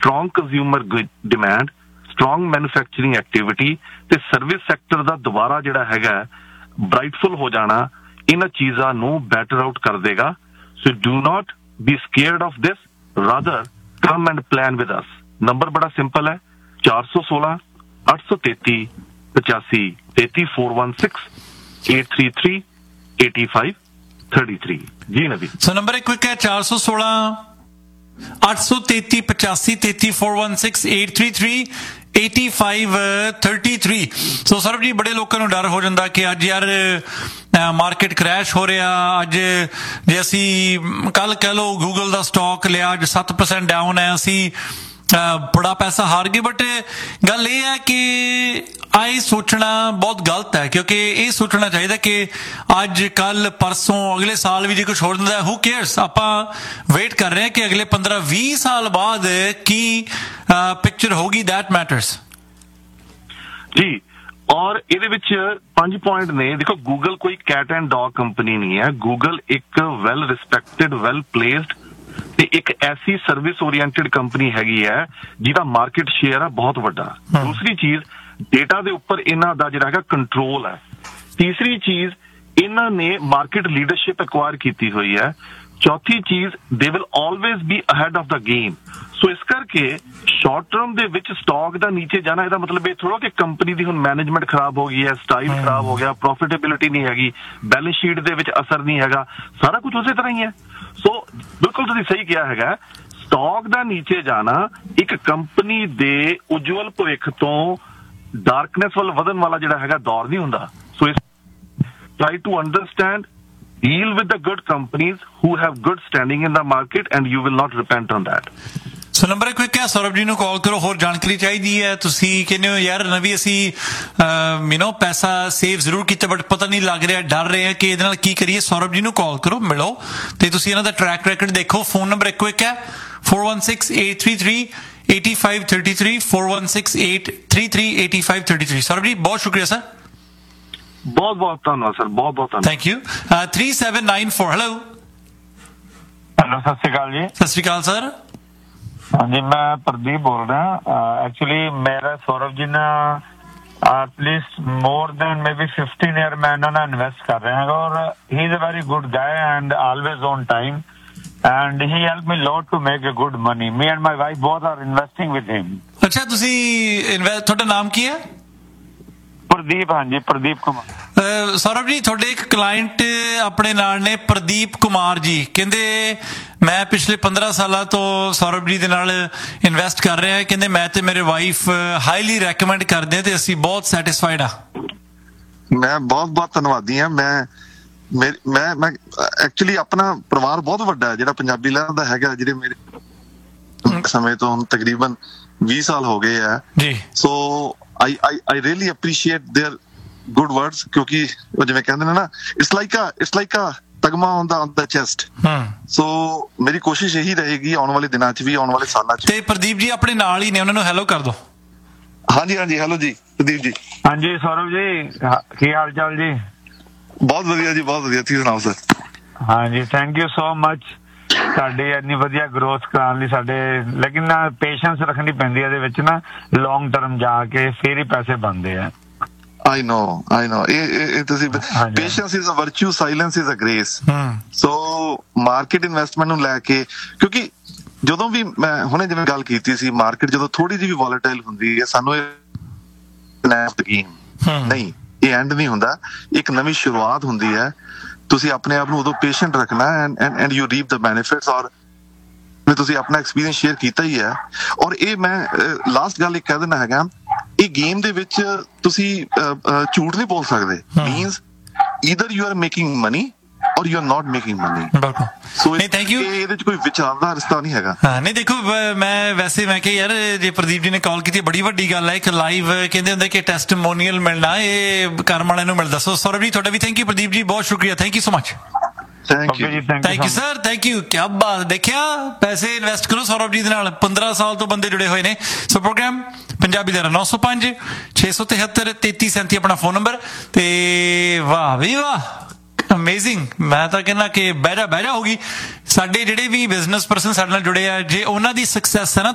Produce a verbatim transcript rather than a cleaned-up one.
Strong consumer demand, strong manufacturing activity ਤੇ service sector ਦਾ ਦੁਬਾਰਾ ਜਿਹੜਾ ਹੈਗਾ ਬ੍ਰਾਈਟਫੁਲ ਹੋ ਜਾਣਾ ਇਹਨਾਂ ਚੀਜ਼ਾਂ ਨੂੰ ਬੈਟਰ ਆਊਟ ਕਰ ਦੇਗਾ। ਸੋ do not be scared of this, rather come and plan with us. Number ਬੜਾ ਸਿੰਪਲ ਹੈ, ਚਾਰ ਸੌ ਸੋਲਾਂ ਅੱਠ ਸੌ ਤੇਤੀ ਪਚਾਸੀ ਤੇਤੀ four one six eight three three eight five three three। ਜੀ ਨਵੀ ਸੋ ਨੰਬਰ ਇੱਕ ਕੁਇਕ ਹੈ ਚਾਰ ਸੌ ਸੋਲਾਂ ਅੱਠ ਸੌ ਤੇਤੀ ਪਚਾਸੀ ਤੇਤੀ four one six eight three three eight five three three। ਸੋ ਸਰਬ ਜੀ ਬੜੇ ਲੋਕਾਂ ਨੂੰ ਡਰ ਹੋ ਜਾਂਦਾ ਕਿ ਅੱਜ ਯਾਰ ਮਾਰਕੀਟ ਕ੍ਰੈਸ਼ ਹੋ ਰਿਹਾ, ਅੱਜ ਜੇ ਅਸੀਂ ਕੱਲ ਕਹਿ ਲਓ ਗੂਗਲ ਦਾ ਸਟਾਕ ਲਿਆ ਅੱਜ ਸੱਤ ਪਰਸੈਂਟ ਡਾਊਨ ਹੈ, ਅਸੀਂ ਬੜਾ ਪੈਸਾ ਹਾਰ ਗਏ। ਬਟ ਗੱਲ ਇਹ ਹੈ ਕਿ ਇਹ ਸੋਚਣਾ ਬਹੁਤ ਗਲਤ ਹੈ, ਕਿਉਂਕਿ ਇਹ ਸੋਚਣਾ ਚਾਹੀਦਾ ਕਿ ਅੱਜ ਕੱਲ ਪਰਸੋਂ ਅਗਲੇ ਸਾਲ ਵੀ ਜੇ ਕੁਛ ਹੋ ਜਾਂਦਾ, ਹੂ ਕੇਅਰਸ। ਆਪਾਂ ਵੇਟ ਕਰ ਰਹੇ ਹਾਂ ਕਿ ਅਗਲੇ ਪੰਦਰਾਂ ਵੀਹ ਸਾਲ ਬਾਅਦ ਕੀ ਪਿਕਚਰ ਹੋਗੀ, ਦੈਟ ਮੈਟਰਸ ਜੀ। ਔਰ ਇਹਦੇ ਵਿੱਚ ਪੰਜ ਪੁਆਇੰਟ ਨੇ। ਦੇਖੋ, ਗੂਗਲ ਕੋਈ ਕੈਟ ਐਂਡ ਡੌਗ ਕੰਪਨੀ ਨਹੀਂ ਹੈ। ਗੂਗਲ ਇੱਕ ਵੈਲ ਰਿਸਪੈਕਟਡ, ਵੈਲ ਪਲੇਸਡ ਤੇ ਇੱਕ ਐਸੀ ਸਰਵਿਸ ਓਰੀਐਂਟਡ ਕੰਪਨੀ ਹੈਗੀ ਹੈ ਜਿਹਦਾ ਮਾਰਕੀਟ ਸ਼ੇਅਰ ਹੈ ਬਹੁਤ ਵੱਡਾ। ਦੂਸਰੀ ਚੀਜ਼, ਡੇਟਾ ਦੇ ਉੱਪਰ ਇਹਨਾਂ ਦਾ ਜਿਹੜਾ ਹੈਗਾ ਕੰਟਰੋਲ ਹੈ। ਤੀਸਰੀ ਚੀਜ਼, ਇਹਨਾਂ ਨੇ ਮਾਰਕੀਟ ਲੀਡਰਸ਼ਿਪ ਐਕਵਾਇਰ ਕੀਤੀ ਹੋਈ ਹੈ। ਚੌਥੀ ਚੀਜ਼, they will always B ahead of the game. ਸੋ ਇਸ ਕਰਕੇ ਸ਼ਾਰਟ ਟਰਮ ਦੇ ਵਿੱਚ ਸਟਾਕ ਦਾ ਨੀਚੇ ਜਾਣਾ, ਇਹਦਾ ਮਤਲਬ ਇਹ ਥੋੜਾ ਕਿ ਕੰਪਨੀ ਦੀ ਹੁਣ ਮੈਨੇਜਮੈਂਟ ਖਰਾਬ ਹੋ ਗਈ ਹੈ, ਸਟਾਈਲ ਖਰਾਬ ਹੋ ਗਿਆ, ਪ੍ਰੋਫਿਟੇਬਿਲਿਟੀ ਨਹੀਂ ਹੈਗੀ, ਬੈਲੈਂਸ ਸ਼ੀਟ ਦੇ ਵਿੱਚ ਅਸਰ ਨਹੀਂ ਹੈਗਾ, ਸਾਰਾ ਕੁਝ ਉਸੇ ਤਰ੍ਹਾਂ ਹੀ ਹੈ। ਸੋ ਬਿਲਕੁਲ ਤੁਸੀਂ ਸਹੀ ਕਿਹਾ ਹੈਗਾ, ਸਟਾਕ ਦਾ ਨੀਚੇ ਜਾਣਾ ਇੱਕ ਕੰਪਨੀ ਦੇ ਉਜਵਲ ਭਵਿੱਖ ਤੋਂ ਡਾਰਕਨੈਸ ਵੱਲ ਵਧਣ ਵਾਲਾ ਜਿਹੜਾ ਹੈਗਾ ਦੌਰ ਨਹੀਂ ਹੁੰਦਾ। ਸੋ ਇਸ try to understand, deal with the good companies who have good standing in the market and you will not repent on that। So number ਇੱਕ ਹੈ, ਸੌਰਵ ਜੀ ਨੂੰ ਕਾਲ ਕਰੋ, ਹੋਰ ਜਾਣਕਾਰੀ ਚਾਹੀਦੀ ਹੈ। ਤੁਸੀਂ ਕਹਿੰਦੇ ਹੋ ਯਾਰ ਨਵੀਂ ਅਸੀਂ ਯੂ ਨੋ ਪੈਸਾ ਸੇਵ ਜ਼ਰੂਰ ਕੀਤਾ ਬਟ ਪਤਾ ਨਹੀਂ ਲੱਗ ਰਿਹਾ, ਡਰ ਰਹੇ ਆ ਕਿ ਇਹਦੇ ਨਾਲ ਕੀ ਕਰੀਏ। ਸੌਰਵ ਜੀ ਨੂੰ ਕਾਲ ਕਰੋ, ਮਿਲੋ ਤੇ ਤੁਸੀਂ ਇਹਨਾਂ ਦਾ ਟਰੈਕ ਰੈਕਡ ਦੇਖੋ। ਫੋਨ ਨੰਬਰ ਇੱਕ ਇੱਕ ਹੈ four one six eight three three eight five three three four one six eight three three eight five three three। Saurav ਜੀ ਬਹੁਤ ਸ਼ੁਕਰੀਆ ਸਰ। ਬਹੁਤ ਬਹੁਤ ਧੰਨਵਾਦ ਸਰ, ਬਹੁਤ ਬਹੁਤ ਧੰਨਵਾਦ। Thank you. three seven nine four hello hello ਸਤਿ ਸ਼੍ਰੀ ਅਕਾਲ ਜੀ। ਸਤਿ ਸ਼੍ਰੀ ਅਕਾਲ ਸਰ। ਹਾਂਜੀ, ਮੈਂ ਪ੍ਰਦੀਪ ਬੋਲ ਰਿਹਾ। ਐਕਚੁਅਲੀ ਮੇਰਾ ਸੌਰਵ ਜੀ ਨਾਲ at least more than maybe fifteen year ਮੈਂ ਇਹਨਾਂ ਨਾਲ ਇਨਵੈਸਟ ਕਰ ਰਿਹਾ ਹਾਂ ਔਰ ਹੀ ਇਜ਼ ਅ ਵੈਰੀ ਗੁੱਡ ਗਾਏ and always on time and he help me lot to make a good money. Me and my wife both are investing with him. ਅੱਛਾ, ਤੁਸੀਂ ਇਨਵੈਸਟ, ਤੁਹਾਡਾ ਨਾਮ ਕੀ ਹੈ? ਪ੍ਰਦੀਪ। ਹਾਂਜੀ, ਪ੍ਰਦੀਪ ਕੁਮਾਰ। ਸੌਰਵ ਜੀ, ਤੁਹਾਡੇ ਇੱਕ ਕਲਾਇੰਟ ਆਪਣੇ ਨਾਲ ਨੇ, ਪ੍ਰਦੀਪ ਕੁਮਾਰ ਜੀ, ਕਹਿੰਦੇ ਮੈਂ ਪਿਛਲੇ ਪੰਦਰਾਂ ਸਾਲਾਂ ਤੋਂ ਸੌਰਵ ਜੀ ਦੇ ਨਾਲ ਇਨਵੈਸਟ ਕਰ ਰਿਹਾ। ਕਹਿੰਦੇ ਮੈਂ ਤੇ ਮੇਰੇ ਵਾਈਫ ਹਾਈਲੀ ਰეკਮੈਂਡ ਕਰਦੇ ਤੇ ਅਸੀਂ ਬਹੁਤ ਸੈਟਿਸਫਾਈਡ ਆ। ਮੈਂ ਬਹੁਤ ਬਹੁਤ ਧੰਨਵਾਦੀ ਹਾਂ। ਮੈਂ ਮੈਂ ਮੈਂ ਐਕਚੁਅਲੀ ਆਪਣਾ ਪਰਿਵਾਰ ਬਹੁਤ ਵੱਡਾ ਹੈ ਜਿਹੜਾ ਪੰਜਾਬੀ ਲਹਿਰ ਦਾ ਹੈਗਾ, ਜਿਹੜੇ ਮੇਰੇ ਸਮੇਂ ਤੋਂ ਹੁਣ ਤਕਰੀਬਨ ਵੀਹ ਸਾਲ ਹੋ ਗਏ ਆ ਜੀ। ਸੋ I, I, I really appreciate their good words ਕਿਉਂਕਿ ਉਹ ਜਿਵੇਂ ਕਹਿੰਦੇ ਨੇ ਨਾ, it's like a it's like a ਤਗਮਾ on the on the chest। ਸੋ ਮੇਰੀ ਕੋਸ਼ਿਸ਼ ਇਹੀ ਰਹੇਗੀ ਆਉਣ ਵਾਲੇ ਦਿਨਾਂ 'ਚ ਵੀ, ਆਉਣ ਵਾਲੇ ਸਾਲਾਂ 'ਚ। ਤੇ ਪ੍ਰਦੀਪ ਜੀ ਆਪਣੇ ਨਾਲ ਹੀ ਨੇ, ਉਹਨਾਂ ਨੂੰ ਹੈਲੋ ਕਰ ਦੋ। ਹਾਂਜੀ ਹਾਂਜੀ, ਹੈਲੋ ਜੀ ਪ੍ਰਦੀਪ ਜੀ। ਹਾਂਜੀ ਸੌਰਵ ਜੀ, ਕੀ ਹਾਲ ਚਾਲ ਜੀ? ਬਹੁਤ ਵਧੀਆ ਜੀ, ਬਹੁਤ ਵਧੀਆ। ਤੁਸੀਂ ਸੁਣਾਓ ਸਰ? ਹਾਂਜੀ, ਥੈਂਕ ਯੂ ਸੋ ਮਚ ਸਾਡੀ ਇੰਨੀ ਵਧੀਆ ਗਰੋਥ ਕਰਾਉਣ ਲਈ। ਸਾਡੇ ਲੇਕਿਨ ਪੇਸ਼ੈਂਸ ਰੱਖਣੀ ਪੈਂਦੀ ਹੈ ਇਹਦੇ ਵਿੱਚ ਨਾ, ਲੌਂਗ ਟਰਮ ਜਾ ਕੇ ਫਿਰ ਹੀ ਪੈਸੇ ਬਣਦੇ ਆ। ਆਈ ਨੋ ਆਈ ਨੋ ਇਹ ਤੁਸੀਂ patience is a ਵਰਚੂ, silence is a grace. So market investment ਨੂੰ ਲੈ ਕੇ, ਕਿਉਂਕਿ ਜਦੋਂ ਵੀ ਮੈਂ ਹੁਣੇ ਜਿਵੇਂ ਗੱਲ ਕੀਤੀ ਸੀ, ਮਾਰਕੀਟ ਜਦੋਂ ਥੋੜੀ ਜਿਹੀ ਵੀ ਵੋਲੇਟਾਈਲ ਹੁੰਦੀ ਹੈ, ਸਾਨੂੰ ਇਹ ਨਹੀਂ, ਇਹ ਐਂਡ ਨਹੀਂ ਹੁੰਦਾ, ਇੱਕ ਨਵੀਂ ਸ਼ੁਰੂਆਤ ਹੁੰਦੀ ਹੈ। ਤੁਸੀਂ ਆਪਣੇ ਆਪ ਨੂੰ ਉਦੋਂ ਪੇਸ਼ੈਂਟ ਰੱਖਣਾ and and you reap the benefits. ਔਰ ਤੁਸੀਂ ਆਪਣਾ ਐਕਸਪੀਰੀਅੰਸ ਸ਼ੇਅਰ ਕੀਤਾ ਹੀ ਹੈ। ਔਰ ਇਹ ਮੈਂ ਲਾਸਟ ਗੱਲ ਇੱਕ ਕਹਿ ਦੇਣਾ ਹੈਗਾ, ਇਹ ਗੇਮ ਦੇ ਵਿੱਚ ਤੁਸੀਂ ਝੂਠ ਨਹੀਂ ਬੋਲ ਸਕਦੇ। Means either you are making money ਔਰ you are not making money. ਸੋ ਨਹੀਂ, ਥੈਂਕ ਯੂ। ਇਹਦੇ ਚ ਕੋਈ ਵਿਚਾਰ ਦਾ ਰਿਸ਼ਤਾ ਨਹੀਂ ਹੈਗਾ। ਹਾਂ, ਨਹੀਂ ਦੇਖੋ, ਮੈਂ ਵੈਸੇ ਮੈਂ ਕਿਹਾ ਯਾਰ ਜੇ ਪ੍ਰਦੀਪ ਜੀ ਨੇ ਕਾਲ ਕੀਤੀ, ਬੜੀ ਵੱਡੀ ਗੱਲ ਹੈ। ਇੱਕ ਲਾਈਵ ਕਹਿੰਦੇ ਹੁੰਦੇ ਕਿ ਟੈਸਟਮੋਨੀਅਲ ਮਿਲਣਾ, ਇਹ ਕਰਮ ਵਾਲਿਆਂ ਨੂੰ ਮਿਲਦਾ। ਸੋ ਸੌਰਵ ਜੀ, ਤੁਹਾਡਾ ਵੀ ਥੈਂਕ ਯੂ। ਪ੍ਰਦੀਪ ਜੀ ਬਹੁਤ ਸ਼ੁਕਰੀਆ, thank you so much. Thank you thank you sir, thank you. ਕਿਆ ਬਾਤ, ਦੇਖਿਆ, ਪੈਸੇ ਇਨਵੈਸਟ ਕਰੋ ਸੌਰਵ ਜੀ ਦੇ ਨਾਲ। ਪੰਦਰਾਂ ਸਾਲ ਤੋਂ ਬੰਦੇ ਜੁੜੇ ਹੋਏ ਨੇ। ਸੋ ਪ੍ਰੋਗਰਾਮ ਪੰਜਾਬੀ ਦਾ ਨੌ ਸੌ ਪੰਜ ਛੇ ਸੌ ਤਿਹੱਤਰ ਤੇਤੀ ਸੈਂਤੀ ਆਪਣਾ ਫੋਨ ਨੰਬਰ। ਤੇ ਵਾਹ ਵੀ ਵਾਹ, ਅਮੇਜ਼ਿੰਗ। ਮੈਂ ਤਾਂ ਕਹਿੰਦਾ ਕਿ ਬਹਿਰਾ ਬਹਿਰਾ ਹੋ ਗਈ। ਸਾਡੇ ਜਿਹੜੇ ਵੀ ਬਿਜ਼ਨਸ ਪਰਸਨ ਸਾਡੇ ਨਾਲ ਜੁੜੇ ਆ, ਜੇ ਉਹਨਾਂ ਦੀ ਸਕਸੈਸ ਹੈ ਨਾ